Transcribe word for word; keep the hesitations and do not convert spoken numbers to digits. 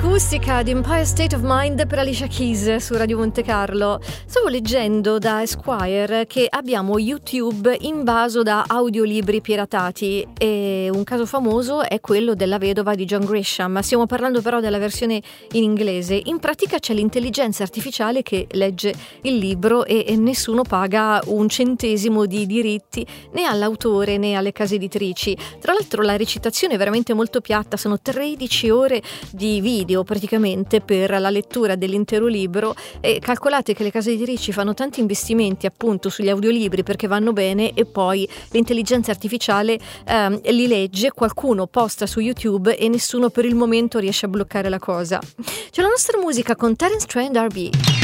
acustica di Empire State of Mind per Alicia Keys su Radio Monte Carlo. Stavo leggendo da Esquire che abbiamo YouTube invaso da audiolibri piratati e un caso famoso è quello della vedova di John Grisham. Stiamo parlando però della versione in inglese. In pratica c'è l'intelligenza artificiale che legge il libro e, e nessuno paga un centesimo di diritti né all'autore né alle case editrici. Tra l'altro la recitazione è veramente molto piatta, sono tredici ore di video praticamente per la lettura dell'intero libro e calcolate che le case editrici fanno tanti investimenti appunto sugli audiolibri perché vanno bene e poi l'intelligenza artificiale ehm, li legge, qualcuno posta su YouTube e nessuno per il momento riesce a bloccare la cosa. C'è la nostra musica con Terence Trent D'Arby.